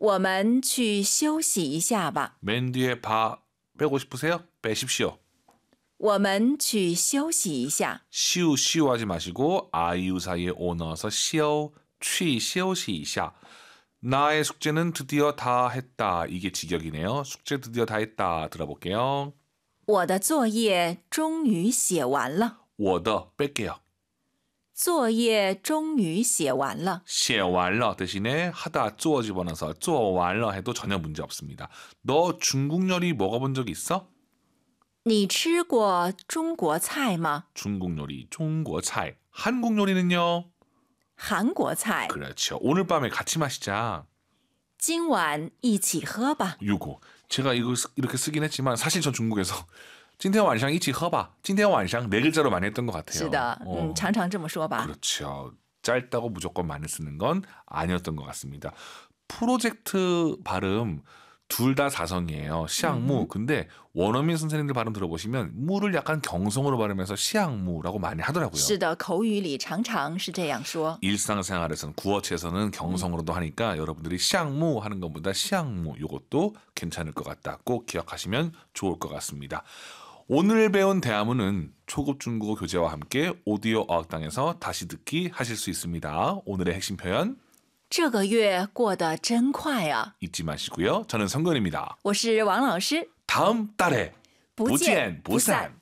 我们去休息一下吧。 맨 뒤에 바 빼고 싶으세요? 빼십시오. 我们去休息一下。 시우 시우 하지 마시고 아이유 사이에 오 넣어서 시오 취 시오시 이샤. 나의 숙제는 드디어 다 했다. 이게 직역이네요. 숙제 드디어 다 했다. 들어볼게요. 我的作业终于写完了。 워더 뺄게요. 作业终于写完了。 写完了 대신에 하다 쪼어 집어넣어서 做完了 해도 전혀 문제 없습니다. 너 중국 요리 먹어본 적 있어? 你吃过中国菜吗？ 중국 요리, 중국 차이. 한국 요리는요? 韩国菜。 그렇죠. 오늘 밤에 같이 마시자. 今晚一起喝吧。 요거 제가 이거 이렇게 쓰긴 했지만 사실 전 중국에서 今天晚上一起喝吧. 今天晚上네 글자로 많이 했던 것 같아요. 是的，常常这么说吧。 그렇죠. 짧다고 무조건 많이 쓰는 건 아니었던 것 같습니다. 프로젝트 발음 둘 다 사성이에요. 시앙무. 근데 원어민 선생님들 발음 들어보시면 무를 약간 경성으로 발음해서 시앙무라고 많이 하더라고요. 是的，口语里常常是这样说。 일상생활에서는 구어체에서는 경성으로도 하니까 여러분들이 시앙무 하는 것보다 시앙무 이것도 괜찮을 것 같다. 꼭 기억하시면 좋을 것 같습니다. 오늘 배운 대화문은 초급 중국어 교재와 함께 오디오 어학당에서 다시 듣기 하실 수 있습니다. 오늘의 핵심 표현 这个月过得真快啊！ 잊지 마시고요. 저는 성근입니다. 我是王老师， 다음 달에 不见不散。